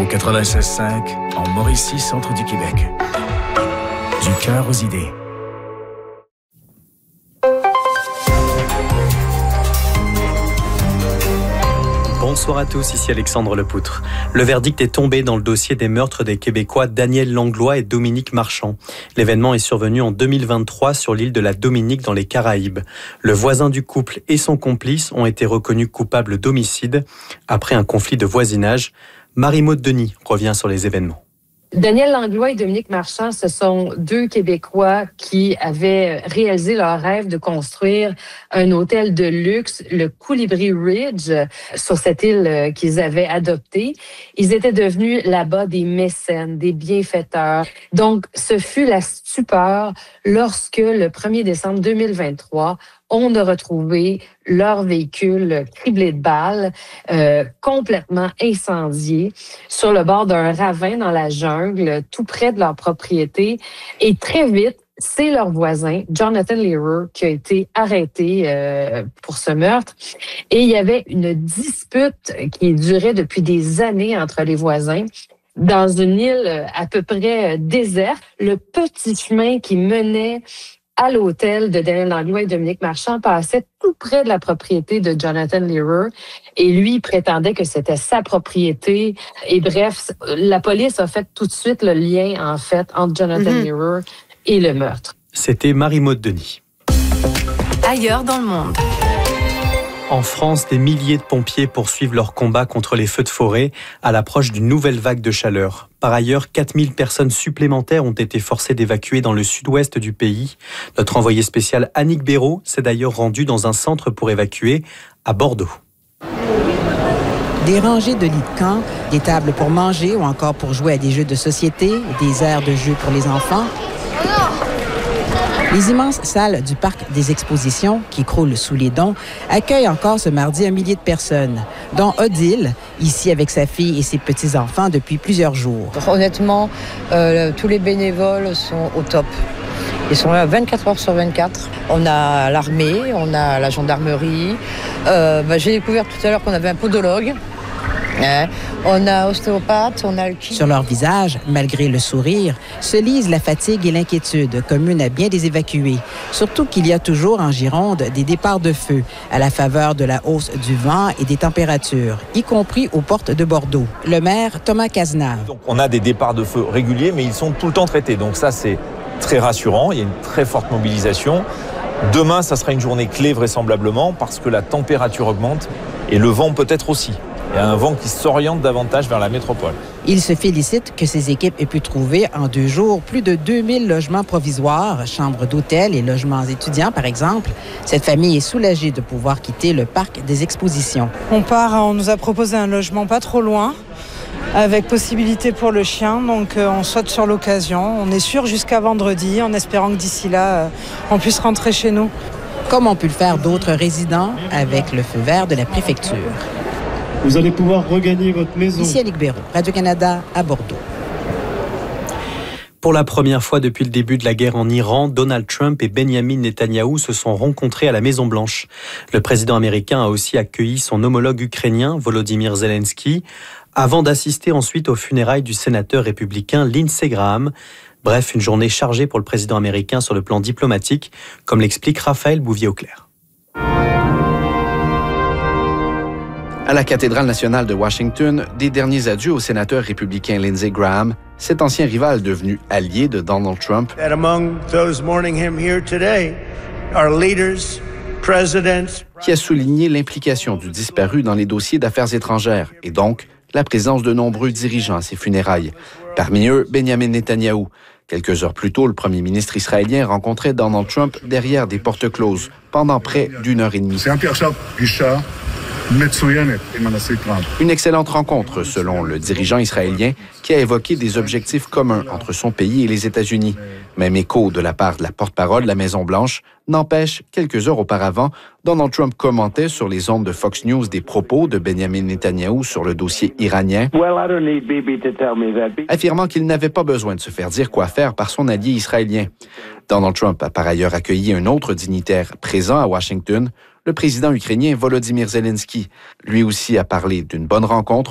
Au 96.5, en Mauricie, centre du Québec. Du cœur aux idées. Bonsoir à tous, ici Alexandre Lepoutre. Le verdict est tombé dans le dossier des meurtres des Québécois Daniel Langlois et Dominique Marchand. L'événement est survenu en 2023 sur l'île de la Dominique dans les Caraïbes. Le voisin du couple et son complice ont été reconnus coupables d'homicide après un conflit de voisinage. Marie-Maude Denis revient sur les événements. Daniel Langlois et Dominique Marchand, ce sont deux Québécois qui avaient réalisé leur rêve de construire un hôtel de luxe, le Colibri Ridge, sur cette île qu'ils avaient adoptée. Ils étaient devenus là-bas des mécènes, des bienfaiteurs. Donc, ce fut la stupeur lorsque, le 1er décembre 2023, on a retrouvé leur véhicule criblé de balles, complètement incendié, sur le bord d'un ravin dans la jungle, tout près de leur propriété. Et très vite, c'est leur voisin, Jonathan Lehrer, qui a été arrêté pour ce meurtre. Et il y avait une dispute qui durait depuis des années entre les voisins. Dans une île à peu près déserte, le petit chemin qui menait à l'hôtel de Daniel Langlois et Dominique Marchand passait tout près de la propriété de Jonathan Lehrer. Et lui prétendait que c'était sa propriété. Et bref, la police a fait tout de suite le lien, en fait, entre Jonathan Lehrer et le meurtre. C'était Marie-Maude Denis. Ailleurs dans le monde. En France, des milliers de pompiers poursuivent leur combat contre les feux de forêt à l'approche d'une nouvelle vague de chaleur. Par ailleurs, 4000 personnes supplémentaires ont été forcées d'évacuer dans le sud-ouest du pays. Notre envoyé spécial Annick Béraud s'est d'ailleurs rendue dans un centre pour évacuer à Bordeaux. Des rangées de lits de camp, des tables pour manger ou encore pour jouer à des jeux de société, des aires de jeux pour les enfants. Les immenses salles du parc des expositions, qui croulent sous les dons, accueillent encore ce mardi 1 millier de personnes, dont Odile, ici avec sa fille et ses petits-enfants depuis plusieurs jours. Honnêtement, tous les bénévoles sont au top. Ils sont là 24 heures sur 24. On a l'armée, on a la gendarmerie. J'ai découvert tout à l'heure qu'on avait un podologue. On a ostéopathe, on a le kiné. Sur leur visage, malgré le sourire, se lisent la fatigue et l'inquiétude commune à bien des évacués. Surtout qu'il y a toujours en Gironde des départs de feu à la faveur de la hausse du vent et des températures, y compris aux portes de Bordeaux. Le maire, Thomas Cazenave. Donc, on a des départs de feu réguliers, mais ils sont tout le temps traités. Donc ça, c'est très rassurant. Il y a une très forte mobilisation. Demain, ça sera une journée clé vraisemblablement parce que la température augmente et le vent peut-être aussi. Il y a un vent qui s'oriente davantage vers la métropole. Il se félicite que ses équipes aient pu trouver en 2 jours plus de 2000 logements provisoires, chambres d'hôtel et logements étudiants, par exemple. Cette famille est soulagée de pouvoir quitter le parc des expositions. On nous a proposé un logement pas trop loin, avec possibilité pour le chien, donc on saute sur l'occasion. On est sûr jusqu'à vendredi, en espérant que d'ici là, on puisse rentrer chez nous. Comme ont pu le faire d'autres résidents avec le feu vert de la préfecture. Vous allez pouvoir regagner votre maison. Ici Annick Béraud, Radio-Canada à Bordeaux. Pour la première fois depuis le début de la guerre en Iran, Donald Trump et Benjamin Netanyahou se sont rencontrés à la Maison-Blanche. Le président américain a aussi accueilli son homologue ukrainien, Volodymyr Zelensky, avant d'assister ensuite aux funérailles du sénateur républicain Lindsey Graham. Bref, une journée chargée pour le président américain sur le plan diplomatique, comme l'explique Raphaël Bouvier-Auclair. À la cathédrale nationale de Washington, des derniers adieux au sénateur républicain Lindsey Graham, cet ancien rival devenu allié de Donald Trump. Qui a souligné l'implication du disparu dans les dossiers d'affaires étrangères et donc la présence de nombreux dirigeants à ses funérailles. Parmi eux, Benjamin Netanyahou. Quelques heures plus tôt, le premier ministre israélien rencontrait Donald Trump derrière des portes closes pendant près d'1 heure et demie. Une excellente rencontre, selon le dirigeant israélien, qui a évoqué des objectifs communs entre son pays et les États-Unis. Même écho de la part de la porte-parole de la Maison-Blanche. N'empêche, quelques heures auparavant, Donald Trump commentait sur les ondes de Fox News des propos de Benjamin Netanyahou sur le dossier iranien, affirmant qu'il n'avait pas besoin de se faire dire quoi faire par son allié israélien. Donald Trump a par ailleurs accueilli un autre dignitaire présent à Washington, le président ukrainien Volodymyr Zelensky. Lui aussi a parlé d'une bonne rencontre